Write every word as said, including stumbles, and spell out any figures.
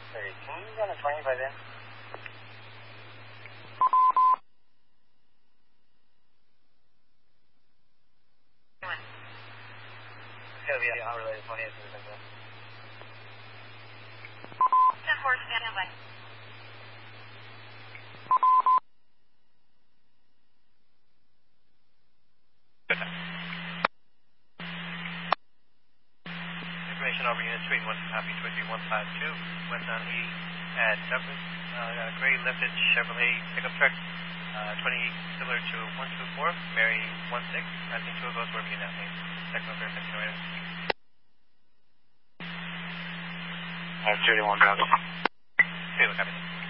Sorry, can you run a twenty by then? It's going to be an unrelated twenty as soon as I go. ten four, stand by. Information over unit three one, copy two three one five two, west on E at Douglas, uh, got a gray lifted Chevrolet pickup truck, uh, twenty similar to one two four, Mary one six, I think two of those were being that name, second or third section right. I have thirty-one Bravo. Okay, look, copy.